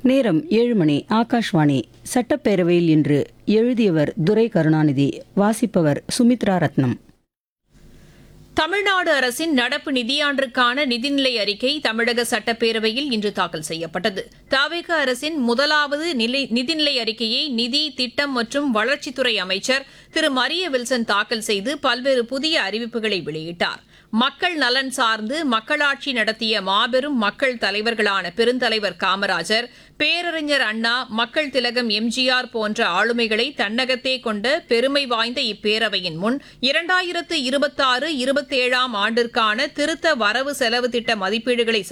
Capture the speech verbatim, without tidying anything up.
நேரம் ஏழு மணி. ஆகாஷ்வாணி. சட்டப்பேரவையில் இன்று. எழுதியவர் துரை கருணாநிதி. வாசிப்பவர் சுமித்ரா ரத்னம். தமிழ்நாடு அரசின் நடப்பு நிதியாண்டிற்கான நிதிநிலை அறிக்கை தமிழக சட்டப்பேரவையில் இன்று தாக்கல் செய்யப்பட்டது. தவேக அரசின் முதலாவது நிதிநிலை அறிக்கையை நிதி, திட்டம் மற்றும் வளர்ச்சித்துறை அமைச்சர் திரு மரிய வில்சன் தாக்கல் செய்து பல்வேறு புதிய அறிவிப்புகளை வெளியிட்டார். மக்கள் நலன் சார்ந்து மக்களாட்சி நடத்திய மாபெரும் மக்கள் தலைவர்களான பெருந்தலைவர் காமராஜர், பேரறிஞர் அண்ணா, மக்கள் திலகம் எம்ஜிஆர் போன்ற ஆளுமைகளை தன்னகத்தே கொண்ட பெருமை வாய்ந்த இப்பேரவையின் முன் இரண்டாயிரத்து இருபத்தாறு இருபத்தேழாம் ஆண்டிற்கான திருத்த வரவு செலவு திட்ட மதிப்பீடுகளை